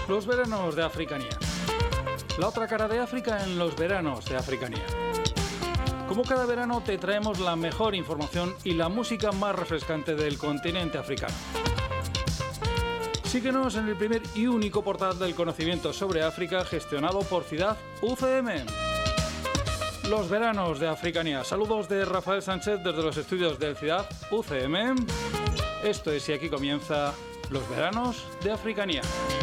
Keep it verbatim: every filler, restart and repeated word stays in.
Los veranos de Africanía. La otra cara de África en los veranos de Africanía. Como cada verano te traemos la mejor información y la música más refrescante del continente africano. Síguenos en el primer y único portal del conocimiento sobre África gestionado por Ciudad U C M. Los veranos de Africanía. Saludos de Rafael Sánchez desde los estudios del Ciudad U C M. Esto es y aquí comienza Los veranos de Africanía.